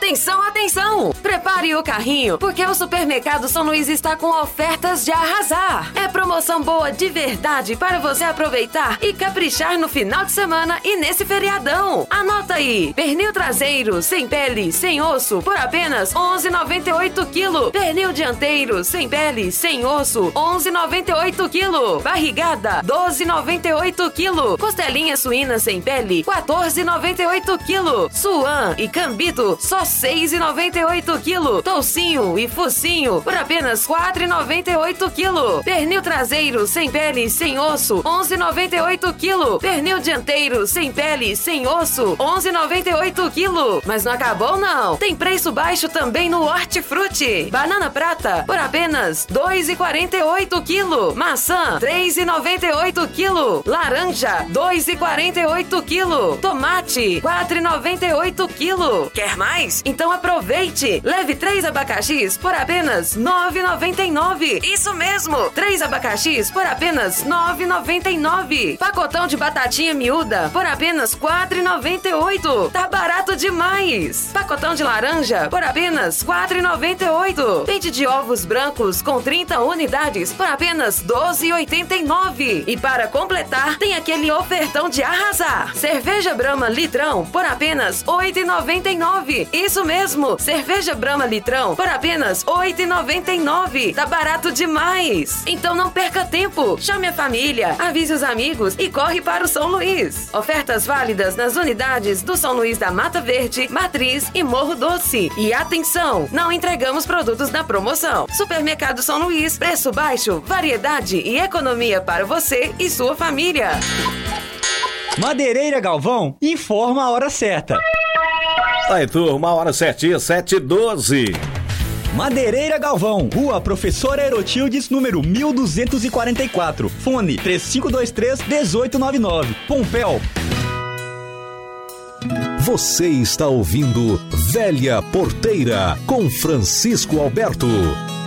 Atenção, atenção! Prepare o carrinho, porque o Supermercado São Luís está com ofertas de arrasar. É promoção boa de verdade para você aproveitar e caprichar no final de semana e nesse feriadão. Anota aí: pernil traseiro, sem pele, sem osso, por apenas R$ 11,98 kg. Pernil dianteiro, sem pele, sem osso, R$ 11,98 kg. Barrigada, R$ 12,98 kg. Costelinha suína sem pele, R$ 14,98 kg. Suan e cambito, só R$ 6,98 kg. Toucinho e focinho, por apenas R$ 4,98 kg. Pernil traseiro, sem pele, sem osso, R$ 11,98 kg. Pernil dianteiro, sem pele, sem osso, R$ 11,98 kg. Mas não acabou não. Tem preço baixo também no Hortifruti. Banana prata, por apenas R$ 2,48 kg. Maçã, R$ 3,98 kg. Laranja, R$ 2,48 kg. Tomate, R$ 4,98 kg. Quer mais? Então aproveite. Leve 3 abacaxis por apenas R$ 9,99. Isso mesmo, 3 abacaxis por apenas R$ 9,99. Pacotão de batatinha miúda por apenas R$ 4,98. Tá barato demais. Pacotão de laranja por apenas R$ 4,98. Pente de ovos brancos com 30 unidades por apenas R$ 12,89. E para completar, tem aquele ofertão de arrasar. Cerveja Brahma litrão por apenas R$ 8,99. Isso mesmo, cerveja Brahma litrão por apenas R$ 8,99. Tá barato demais. Então não perca tempo. Chame a família, avise os amigos e corre para o São Luís. Ofertas válidas nas unidades do São Luís da Mata Verde, Matriz e Morro Doce. E atenção, não entregamos produtos na promoção. Supermercado São Luís, preço baixo, variedade e economia para você e sua família. Madeireira Galvão informa a hora certa. Aí, turma, a hora certinha, 7h12. Madeireira Galvão, Rua Professora Erotildes, número 1244. Fone 3523-1899. Pompéu. Você está ouvindo Velha Porteira, com Francisco Alberto.